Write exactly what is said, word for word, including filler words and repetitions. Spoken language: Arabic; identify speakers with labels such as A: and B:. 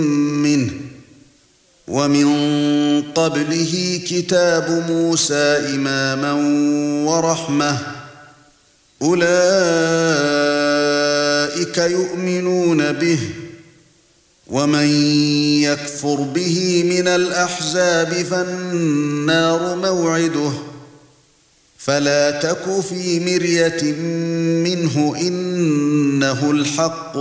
A: منه ومن قبله كتاب موسى إماما ورحمة أولئك يؤمنون به ومن يكفر به من الأحزاب فالنار موعده فلا تك في مرية منه إنه الحق